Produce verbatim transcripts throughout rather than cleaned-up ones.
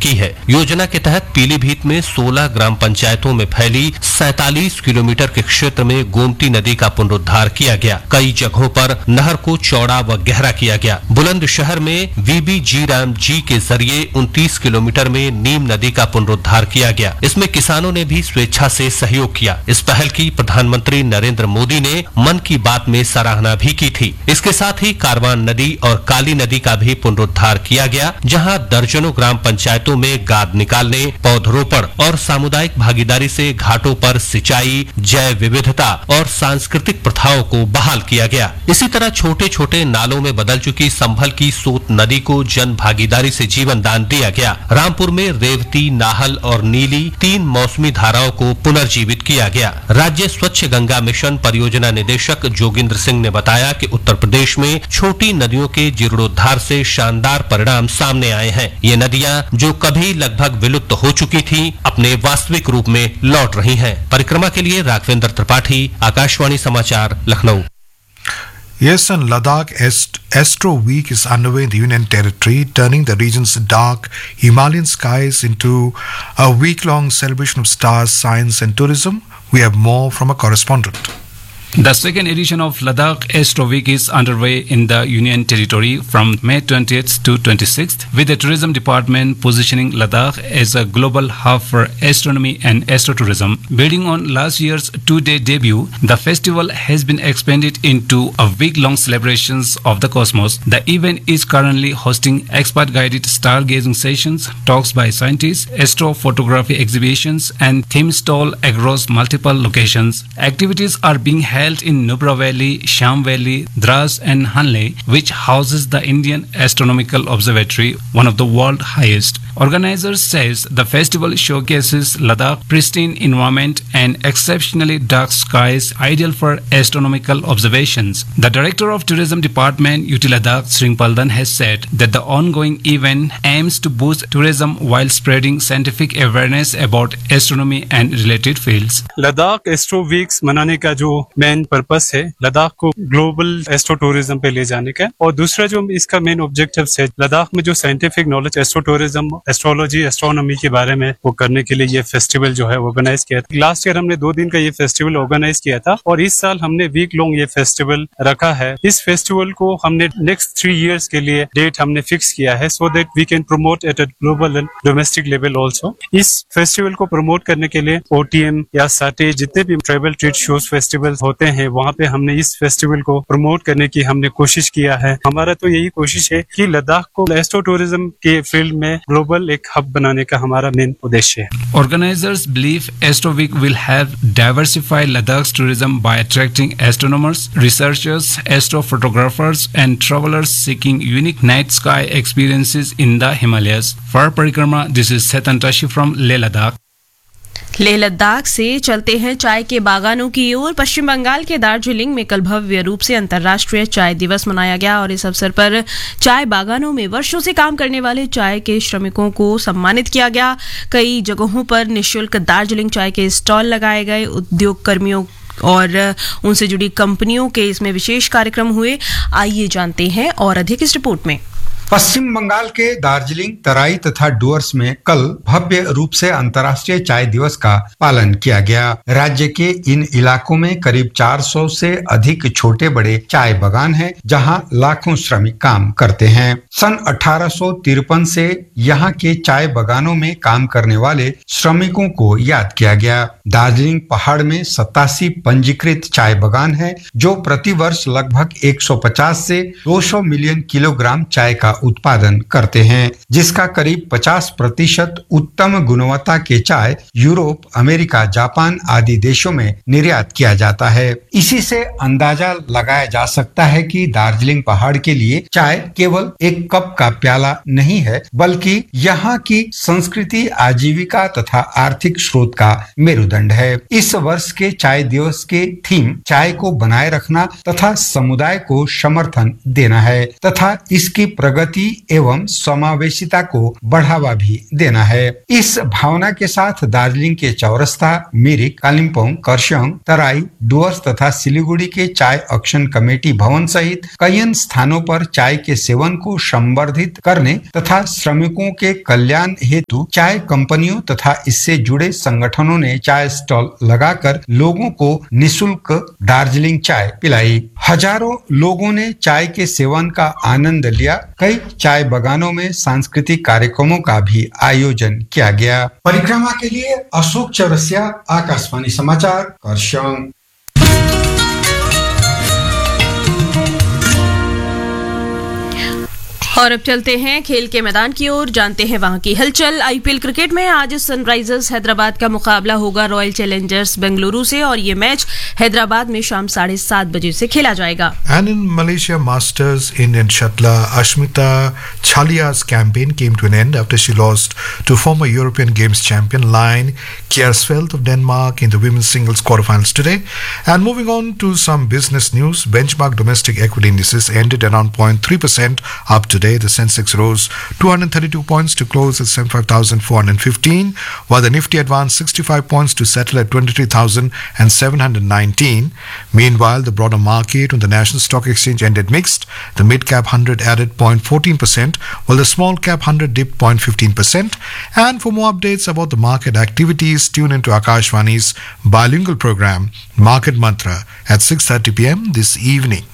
की है। योजना के तहत पीलीभीत में सोलह ग्राम पंचायतों में फैली सैतालीस किलोमीटर के क्षेत्र में गोमती नदी का पुनरुद्धार किया गया। कई जगहों पर नहर को चौड़ा व गहरा किया गया। बुलंदशहर में वीबी जी राम जी के जरिए उनतीस किलोमीटर में नीम नदी का पुनरुद्धार किया गया। इसमें किसानों ने भी स्वेच्छा से सहयोग किया। इस पहल की प्रधानमंत्री नरेंद्र मोदी ने मन की बात में सराहना भी की थी। इसके साथ ही कारवान नदी और काली नदी का भी पुनरुद्धार किया गया, जहां दर्जनों ग्राम पंचायतों में गाद निकालने, पौधरोपण और सामुदायिक भागीदारी से घाटों पर सिंचाई, जैव विविधता और सांस्कृतिक प्रथाओं को बहाल किया गया। इसी तरह छोटे छोटे नालों में बदल चुकी संभल की सोत नदी को जन भागीदारी से जीवन दान दिया गया। रामपुर में रेवती, नाहल और नीली तीन मौसमी धाराओं को पुनर्जीवित किया गया। राज्य स्वच्छ गंगा मिशन परियोजना निदेशक जोगिंद्र सिंह ने बताया कि उत्तर प्रदेश में छोटी नदियों के जीर्णोद्धार से शानदार परिणाम सामने आए हैं। ये नदियां जो कभी लगभग विलुप्त हो चुकी थीं, अपने वास्तविक रूप में लौट रही हैं। परिक्रमा के लिए राघवेंद्र त्रिपाठी, आकाशवाणी समाचार, Lucknow. Yes, and Ladakh Est- Astro Week is underway in the Union Territory, turning the region's dark Himalayan skies into a week-long celebration of stars, science and tourism. We have more from a correspondent. The second edition of Ladakh Astro Week is underway in the Union Territory from May twentieth to twenty-sixth, with the Tourism Department positioning Ladakh as a global hub for astronomy and astrotourism. Building on last year's two-day debut, the festival has been expanded into a week-long celebrations of the cosmos. The event is currently hosting expert-guided stargazing sessions, talks by scientists, astrophotography exhibitions, and theme stall across multiple locations. Activities are being held in Nubra Valley, Sham Valley, Dras and Hanle, which houses the Indian Astronomical Observatory, one of the world's highest. Organizers says the festival showcases Ladakh pristine environment and exceptionally dark skies ideal for astronomical observations. The Director of Tourism Department, U T Ladakh, Sringpaldan, has said that the ongoing event aims to boost tourism while spreading scientific awareness about astronomy and related fields. Ladakh astro weeks मनाने का जो main purpose है, लद्दाख को global astro tourism पे ले जाने का, और दूसरा जो इसका मेन ऑब्जेक्टिव है, लद्दाख में जो scientific knowledge astro tourism, astrology, astronomy के बारे में वो करने के लिए ये फेस्टिवल जो है ऑर्गेनाइज किया था। लास्ट ईयर हमने दो दिन का ये फेस्टिवल ऑर्गेनाइज किया था और इस साल हमने वीक लॉन्ग ये फेस्टिवल रखा है। इस फेस्टिवल को हमने नेक्स्ट थ्री इयर्स के लिए डेट हमने फिक्स किया है, so that we can promote at a global and domestic level also. इस फेस्टिवल को प्रमोट करने के लिए ओटीएम या साटे जितने भी ट्रेवल ट्रेड शोज फेस्टिवल होते हैं, वहाँ पे हमने इस फेस्टिवल को प्रमोट करने की हमने कोशिश किया है। हमारा तो यही कोशिश है कि लद्दाख को एस्ट्रो टूरिज्म के फील्ड में ग्लोबल एक हब बनाने का हमारा मेन उद्देश्य है। Organizers believe Astro Week will help diversify Ladakh's tourism by attracting astronomers, researchers, astrophotographers, and travelers seeking unique night sky experiences in the Himalayas. For Parikrama, this is Setan Tashi from Leh Ladakh. Leh Ladakh से चलते हैं चाय के बागानों की ओर। पश्चिम बंगाल के दार्जिलिंग में कल भव्य रूप से अंतर्राष्ट्रीय चाय दिवस मनाया गया और इस अवसर पर चाय बागानों में वर्षों से काम करने वाले चाय के श्रमिकों को सम्मानित किया गया। कई जगहों पर निःशुल्क दार्जिलिंग चाय के स्टॉल लगाए गए। उद्योग कर्मियों और उनसे जुड़ी कंपनियों के इसमें विशेष कार्यक्रम हुए। आइए जानते हैं और अधिक इस रिपोर्ट में। पश्चिम बंगाल के दार्जिलिंग, तराई तथा डुअर्स में कल भव्य रूप से अंतर्राष्ट्रीय चाय दिवस का पालन किया गया। राज्य के इन इलाकों में करीब चार सौ से अधिक छोटे बड़े चाय बागान हैं, जहां लाखों श्रमिक काम करते हैं। सन अठारह सौ तिरपन से यहाँ के चाय बागानों में काम करने वाले श्रमिकों को याद किया गया। दार्जिलिंग पहाड़ में सतासी पंजीकृत चाय बागान है, जो प्रति वर्ष लगभग एक सौ पचास से दो सौ मिलियन किलोग्राम चाय का उत्पादन करते हैं, जिसका करीब पचास प्रतिशत उत्तम गुणवत्ता के चाय यूरोप, अमेरिका, जापान आदि देशों में निर्यात किया जाता है। इसी से अंदाजा लगाया जा सकता है कि दार्जिलिंग पहाड़ के लिए चाय केवल एक कप का प्याला नहीं है, बल्कि यहाँ की संस्कृति, आजीविका तथा आर्थिक स्रोत का मेरुदंड है। इस वर्ष के चाय दिवस के थीम चाय को बनाए रखना तथा समुदाय को समर्थन देना है तथा इसकी प्रगति प्रगति एवं समावेशिता को बढ़ावा भी देना है। इस भावना के साथ दार्जिलिंग के चौरस्ता, मिरिक, कालिम्पोंग, खरसाङ, तराई, डुवर्स तथा सिलीगुड़ी के चाय एक्शन कमेटी भवन सहित कई स्थानों पर चाय के सेवन को संवर्धित करने तथा श्रमिकों के कल्याण हेतु चाय कंपनियों तथा इससे जुड़े संगठनों ने चाय स्टॉल लगाकर लोगों को निशुल्क दार्जिलिंग चाय पिलाई। हजारों लोगों ने चाय के सेवन का आनंद लिया। कई चाय बागानों में सांस्कृतिक कार्यक्रमों का भी आयोजन किया गया। परिक्रमा के लिए अशोक चौरसिया, आकाशवाणी समाचार, खरसाङ। और अब चलते हैं खेल के मैदान की ओर, जानते हैं वहां की हलचल। आईपीएल क्रिकेट में आज सनराइजर्स हैदराबाद का मुकाबला होगा रॉयल चैलेंजर्स बेंगलुरु से और ये मैच हैदराबाद में शाम साढ़े सात बजे से खेला जाएगा। And in Malaysia Masters, Indian shuttler Ashmita Chalia's campaign came to an end after she lost to former European Games champion Line Kjærsfeldt of Denmark in the women's singles quarterfinals today. And moving on to some business news, benchmark domestic equity indices ended around zero point three percent up today. The Sensex rose two hundred thirty-two points to close at seventy-five thousand four hundred fifteen, while the Nifty advanced sixty-five points to settle at twenty-three thousand seven hundred nineteen. Meanwhile, the broader market on the National Stock Exchange ended mixed. The mid-cap one hundred added zero point one four percent, while the small-cap one hundred dipped zero point one five percent. And for more updates about the market activities, tune into Akashvani's bilingual program, Market Mantra, at six thirty p.m. this evening.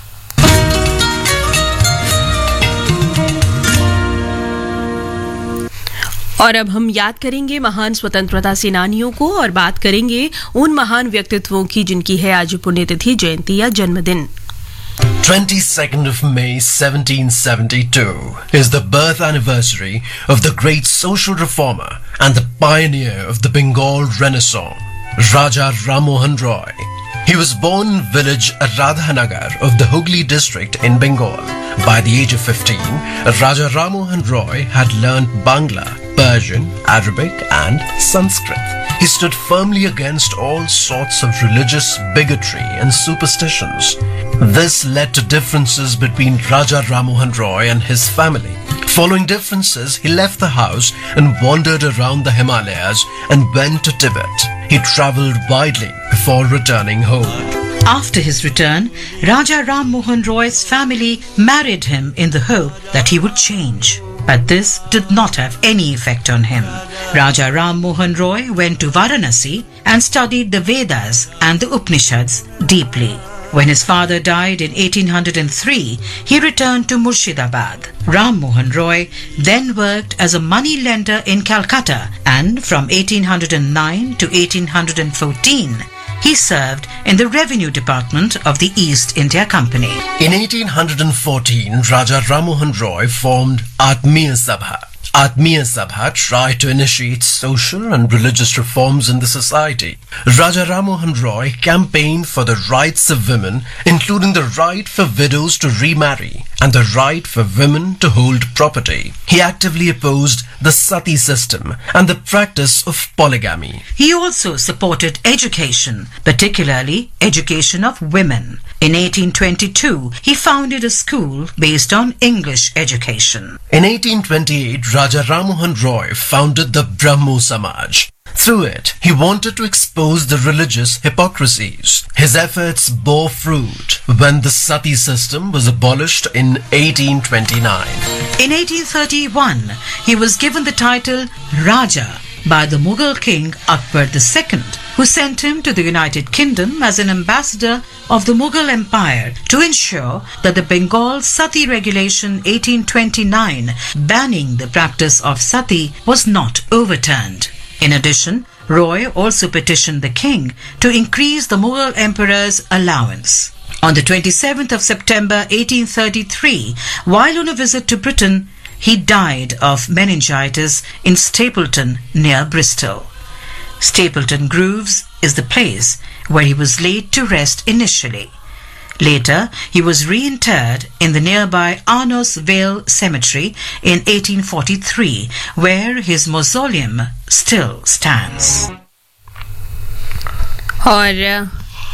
और अब हम याद करेंगे महान स्वतंत्रता सेनानियों को और बात करेंगे उन महान व्यक्तित्वों की जिनकी है आज पुण्यतिथि, जयंती या जन्मदिन। twenty-second of May seventeen seventy-two is the birth anniversary of the great social reformer and the pioneer of the Bengal Renaissance, Raja Ram Mohan Roy. He was born in village Radhanagar of the Hooghly district in Bengal. By the age of fifteen, Raja Ram Mohan Roy had learnt Bangla, Persian, Arabic and Sanskrit. He stood firmly against all sorts of religious bigotry and superstitions. This led to differences between Raja Ram Mohan Roy and his family. Following differences, he left the house and wandered around the Himalayas and went to Tibet. He travelled widely before returning home. After his return, Raja Ram Mohan Roy's family married him in the hope that he would change. But this did not have any effect on him. Raja Ram Mohan Roy went to Varanasi and studied the Vedas and the Upanishads deeply. When his father died in eighteen oh three, he returned to Murshidabad. Ram Mohan Roy then worked as a money lender in Calcutta, and from eighteen oh nine to eighteen fourteen, he served in the revenue department of the East India Company. In eighteen fourteen, Raja Ram Mohan Roy formed Atmiya Sabha. Atmiya Sabha tried to initiate social and religious reforms in the society. Raja Ram Mohan Roy campaigned for the rights of women, including the right for widows to remarry and the right for women to hold property. He actively opposed the sati system and the practice of polygamy. He also supported education, particularly education of women. In eighteen twenty-two, he founded a school based on English education. In eighteen twenty-eight, Raja Ram Mohan Roy founded the Brahmo Samaj. Through it, he wanted to expose the religious hypocrisies. His efforts bore fruit when the sati system was abolished in eighteen twenty-nine. In eighteen thirty-one, he was given the title Raja by the Mughal king Akbar the Second, who sent him to the United Kingdom as an ambassador of the Mughal Empire to ensure that the Bengal Sati Regulation eighteen twenty-nine banning the practice of sati was not overturned. In addition, Roy also petitioned the king to increase the Mughal emperor's allowance. On the twenty-seventh of September eighteen thirty-three, while on a visit to Britain, he died of meningitis in Stapleton near Bristol. Stapleton Grooves is the place where he was laid to rest initially. Later, he was reinterred in the nearby Arnos Vale Cemetery in eighteen forty-three, where his mausoleum still stands. और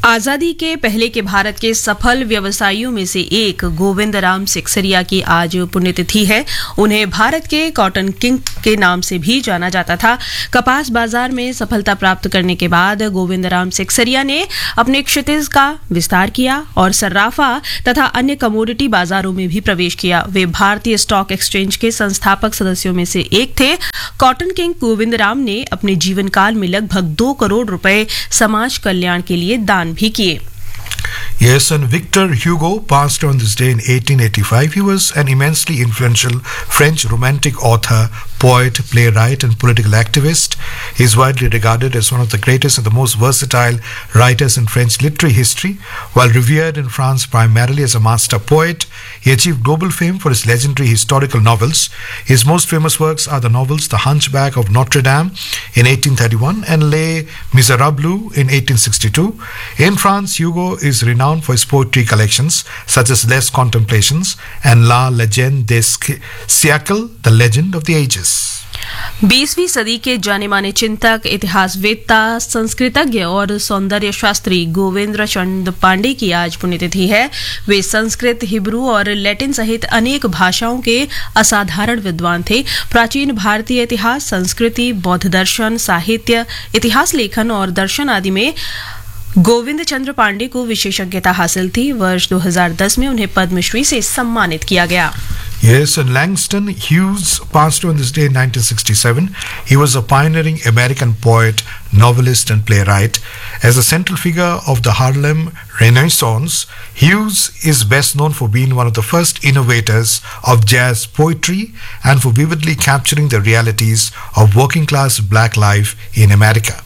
आजादी के पहले के भारत के सफल व्यवसायियों में से एक गोविंद राम सिकसरिया की आज पुण्यतिथि है। उन्हें भारत के कॉटन किंग के नाम से भी जाना जाता था। कपास बाजार में सफलता प्राप्त करने के बाद गोविंद राम सिकसरिया ने अपने क्षितिज का विस्तार किया और सर्राफा तथा अन्य कमोडिटी बाजारों में भी प्रवेश किया। वे भारतीय स्टॉक एक्सचेंज के संस्थापक सदस्यों में से एक थे। कॉटन किंग गोविंद राम ने अपने जीवन काल में लगभग दो करोड़ रुपए समाज कल्याण के लिए दान भी किए। Yes, and Victor Hugo passed on this day in eighteen eighty-five. He was an immensely influential French romantic author, poet, playwright, and political activist. He is widely regarded as one of the greatest and the most versatile writers in French literary history. While revered in France primarily as a master poet, he achieved global fame for his legendary historical novels. His most famous works are the novels The Hunchback of Notre Dame in eighteen thirty-one and Les Miserables in eighteen sixty-two. In France, Hugo is renowned for his poetry collections such as Les Contemplations and La Legende des Siècles, The Legend of the Ages. बीसवीं सदी के जाने माने चिंतक, इतिहासवेत्ता, संस्कृतज्ञ और सौंदर्य शास्त्री गोविंद चंद्र पांडे की आज पुण्यतिथि है। वे संस्कृत, हिब्रू और लैटिन सहित अनेक भाषाओं के असाधारण विद्वान थे। प्राचीन भारतीय इतिहास, संस्कृति, बौद्ध दर्शन, साहित्य, इतिहास लेखन और दर्शन आदि में गोविंद चंद्र पांडे को विशेषज्ञता हासिल थी। वर्ष दो हज़ार दस में उन्हें पद्मश्री से सम्मानित किया गया। Yes, and Langston Hughes passed on this day in nineteen sixty-seven. He was a pioneering American poet, novelist, and playwright. As a central figure of the Harlem Renaissance, Hughes is best known for being one of the first innovators of jazz poetry and for vividly capturing the realities of working-class black life in America.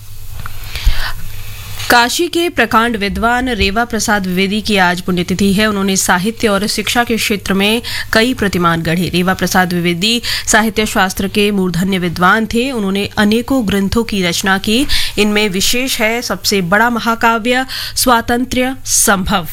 Kashi के प्रकांड विद्वान रेवा प्रसाद द्विवेदी की आज पुण्यतिथि है। उन्होंने साहित्य और शिक्षा के क्षेत्र में कई प्रतिमान गढ़े। रेवा प्रसाद द्विवेदी साहित्य शास्त्र के मूर्धन्य विद्वान थे। उन्होंने अनेकों ग्रंथों की रचना की। इनमें विशेष है सबसे बड़ा महाकाव्य स्वातंत्र्य संभव।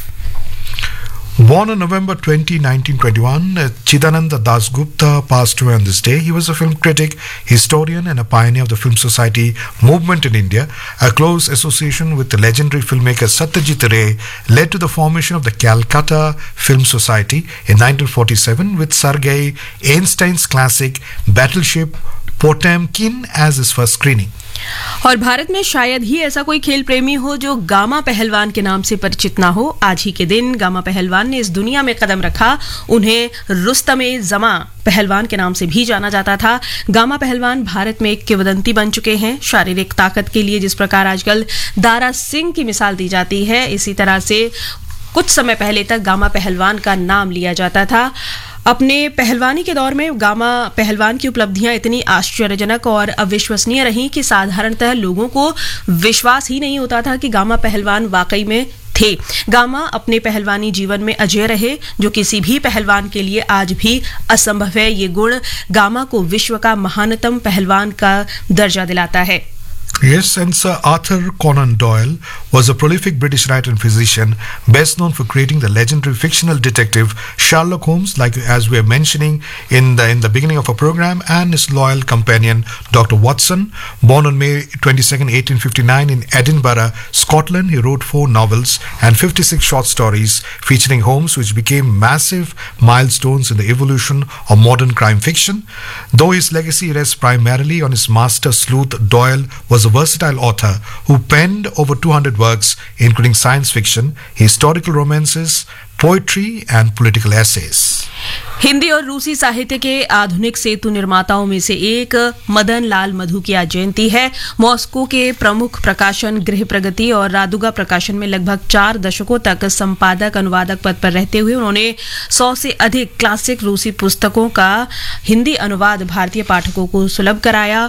Born on November twentieth, nineteen twenty-one, Chidananda Dasgupta passed away on this day. He was a film critic, historian, and a pioneer of the Film Society movement in India. A close association with the legendary filmmaker Satyajit Ray led to the formation of the Calcutta Film Society in nineteen forty-seven with Sergei Einstein's classic Battleship Potemkin as his first screening. और भारत में शायद ही ऐसा कोई खेल प्रेमी हो जो gamma पहलवान के नाम से परिचित ना हो। आज ही के दिन गामा पहलवान ने इस दुनिया में कदम रखा। उन्हें रुस्तमे जमा पहलवान के नाम से भी जाना जाता था। गामा पहलवान भारत में एक किंवदंती बन चुके हैं। शारीरिक ताकत के लिए जिस प्रकार आजकल दारा सिंह की मिसाल दी जाती है, इसी तरह से कुछ समय पहले तक गामा पहलवान का नाम लिया जाता था। अपने पहलवानी के दौर में गामा पहलवान की उपलब्धियां इतनी आश्चर्यजनक और अविश्वसनीय रहीं कि साधारणतः लोगों को विश्वास ही नहीं होता था कि गामा पहलवान वाकई में थे। गामा अपने पहलवानी जीवन में अजय रहे, जो किसी भी पहलवान के लिए आज भी असंभव है। ये गुण गामा को विश्व का महानतम पहलवान का दर्जा दिलाता है। Yes, and Sir Arthur Conan Doyle was a prolific British writer and physician, best known for creating the legendary fictional detective Sherlock Holmes, like as we are mentioning in the in the beginning of our program, and his loyal companion Doctor Watson. Born on May twenty-second, eighteen fifty-nine in Edinburgh, Scotland, he wrote four novels and fifty-six short stories featuring Holmes, which became massive milestones in the evolution of modern crime fiction. Though his legacy rests primarily on his master sleuth, Doyle was a versatile author who penned over two hundred works, including science fiction, historical romances, poetry, and political essays. Hindi और रूसी साहित्य के आधुनिक सेतु निर्माताओं में से एक मदन लाल मधु की आज जयंती है। मॉस्को के प्रमुख प्रकाशन गृह प्रगति और रादुगा प्रकाशन में लगभग चार दशकों तक संपादक अनुवादक पद पर रहते हुए उन्होंने सौ से अधिक क्लासिक रूसी पुस्तकों का हिंदी अनुवाद भारतीय पाठकों को सुलभ कराया।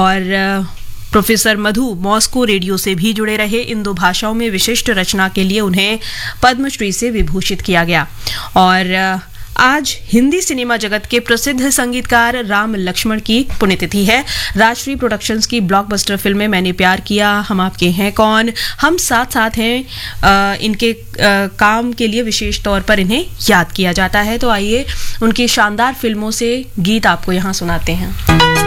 और प्रोफेसर मधु मॉस्को रेडियो से भी जुड़े रहे। इन दो भाषाओं में विशिष्ट रचना के लिए उन्हें पद्मश्री से विभूषित किया गया। और आज हिंदी सिनेमा जगत के प्रसिद्ध संगीतकार राम लक्ष्मण की पुण्यतिथि है। राजश्री प्रोडक्शंस की ब्लॉकबस्टर फिल्में मैंने प्यार किया, हम आपके हैं कौन, हम साथ साथ हैं, आ, इनके आ, काम के लिए विशेष तौर पर इन्हें याद किया जाता है। तो आइए उनकी शानदार फिल्मों से गीत आपको यहाँ सुनाते हैं।